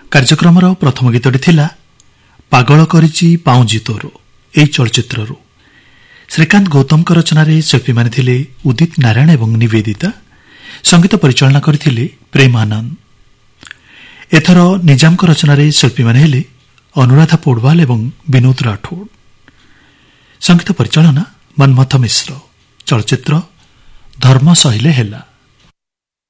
କାର୍ଯ୍ୟକ୍ରମର ପ୍ରଥମ ଗୀତଟି ଥିଲା ପାଗଳ କରିଛି ପାଉଁଜି ତୋର ଏହି ଚଳଚ୍ଚିତ୍ରରୁ। ଶ୍ରୀକାନ୍ତ ଗୌତମଙ୍କ ରଚନାରେ ଶିଳ୍ପୀମାନେ ଥିଲେ ଉଦିତ ନାରାୟଣ ଏବଂ ନିବେଦିତା। ସଙ୍ଗୀତ ପରିଚାଳନା କରିଥିଲେ ପ୍ରେମାନନ୍ଦ। ଏଥର ନିଜାମଙ୍କ ରଚନାରେ ଶିଳ୍ପୀମାନେ ହେଲେ ଅନୁରାଧା ପୋଡୱାଲ ଏବଂ ବିନୋଦ ରାଠୋଡ। ସଙ୍ଗୀତ ପରିଚାଳନା ମନ୍ମଥ ମିଶ୍ର। ଚଳଚ୍ଚିତ୍ର ଧର୍ମ ସହିଲେ ହେଲା।